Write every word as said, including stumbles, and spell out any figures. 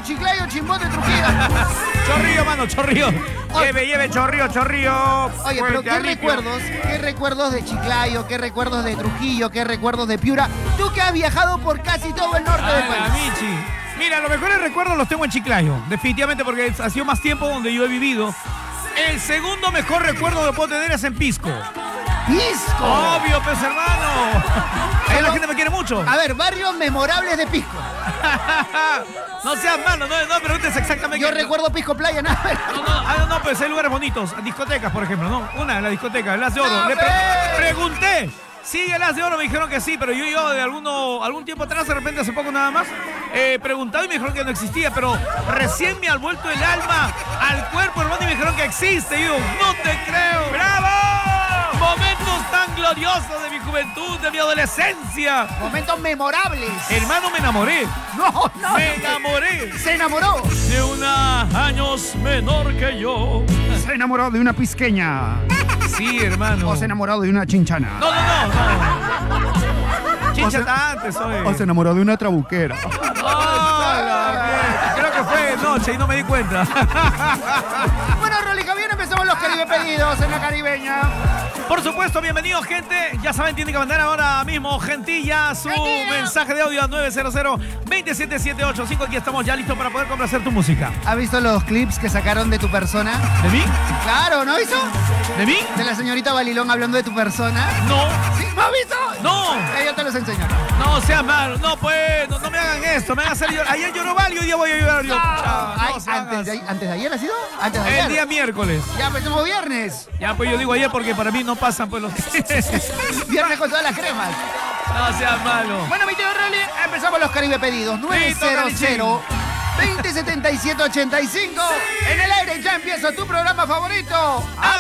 Chiclayo, Chimbote, Trujillo. Chorrillo, mano, Chorrillo. Oye. Lleve, lleve, Chorrillo, Chorrillo. Oye, pero ¿qué recuerdos? ¿Qué recuerdos de Chiclayo? ¿Qué recuerdos de Trujillo? ¿Qué recuerdos de Piura? Tú que has viajado por casi todo el norte del Ah, país. Michi. Mira, los mejores recuerdos los tengo en Chiclayo. Definitivamente porque ha sido más tiempo donde yo he vivido. El segundo mejor recuerdo que puedo tener es en Pisco. ¡Pisco! Obvio, pues, hermano. Ahí la gente me quiere mucho. A ver, barrios memorables de Pisco. No seas malo, no, no preguntes exactamente. Yo qué- recuerdo Pisco Playa, nada. No, no, ah, no, pues hay lugares bonitos. Discotecas, por ejemplo, ¿no? Una, la discoteca, el As de Oro. ¡No, Le pre- ve! pregunté. ¿Sigue el As de Oro? Me dijeron que sí, pero yo, yo de alguno, algún tiempo atrás, de repente, hace poco nada más, eh, preguntaba y me dijeron que no existía, pero recién me ha vuelto el alma al cuerpo, hermano, y me dijeron que existe. Y yo, no te creo. ¡Bravo! Momentos tan gloriosos de mi juventud, de mi adolescencia. Momentos memorables. Hermano, me enamoré. No, no. Me enamoré Se enamoró. de una años menor que yo. Se enamoró de una pisqueña. Sí, hermano. O se enamoró de una chinchana. No, no, no, no. Chicha O sea- está antes, oye. O se enamoró de una trabuquera. ¡Ah, la mierda! Creo que fue de noche y no me di cuenta. Bueno, Rolly Javier, empezamos los Caribe pedidos en la caribeña. Por supuesto, bienvenidos, gente. Ya saben, tienen que mandar ahora mismo, gentilla, su Gentilla. mensaje de audio a nueve cero cero, dos siete siete ocho cinco. Aquí estamos ya listos para poder complacer tu música. ¿Has visto los clips que sacaron de tu persona? ¿De mí? Claro, ¿no hizo? ¿De mí? De la señorita Balilón hablando de tu persona. No. ¿Sí? ¿No has visto? No. Eh, yo te los enseño. No seas malo. No, pues, no, no me hagan esto. Me hagan hacer llorar. Ayer lloró Val y hoy día voy a llorar yo. Chao, Ay, no sean antes, de, así. ahí- ¿Antes de ayer ha sido? Antes de ayer. El día miércoles. Ya empezamos viernes. Ya, pues yo digo ayer porque para mí no pasan pues los... Viernes con todas las cremas. No seas malo. Bueno, mi tío Rolly, empezamos los Caribe pedidos. nueve cero cero, dos cero siete siete, ochenta y cinco. En el aire ya empieza tu programa favorito.